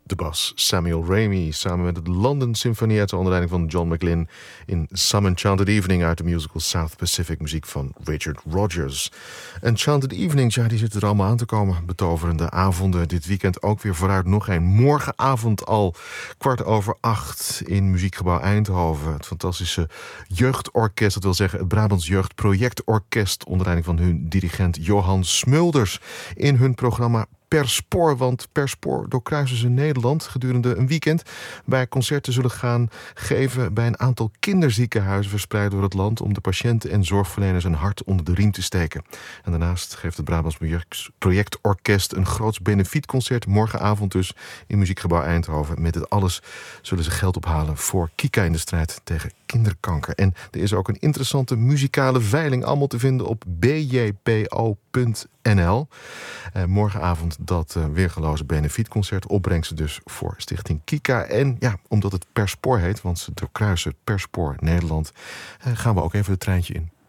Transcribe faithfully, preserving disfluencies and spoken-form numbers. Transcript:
de bas Samuel Ramey samen met het London Symphonietta onder leiding van John McLean in Some Enchanted Evening uit de musical South Pacific, muziek van Richard Rodgers. Enchanted Evenings, ja, die zitten er allemaal aan te komen. Betoverende avonden dit weekend ook weer vooruit. Nog een morgenavond al kwart over acht in Muziekgebouw Eindhoven. Het fantastische jeugdorkest, dat wil zeggen het Brabants Jeugdprojectorkest onder leiding van hun dirigent Johan Smulders in hun programma Per Spoor, want per spoor doorkruisen ze Nederland gedurende een weekend, waar concerten zullen gaan geven bij een aantal kinderziekenhuizen verspreid door het land om de patiënten en zorgverleners een hart onder de riem te steken. En daarnaast geeft het Brabants Projectorkest een groots benefietconcert morgenavond dus in Muziekgebouw Eindhoven. Met dit alles zullen ze geld ophalen voor Kika in de strijd tegen kinderkanker. En er is ook een interessante muzikale veiling allemaal te vinden op b j p o punt n l. Uh, morgenavond dat uh, weergeloze benefietconcert, opbrengsten dus voor Stichting Kika. En ja, omdat het Per Spoor heet, want ze doorkruisen Per Spoor Nederland, uh, gaan we ook even het treintje in.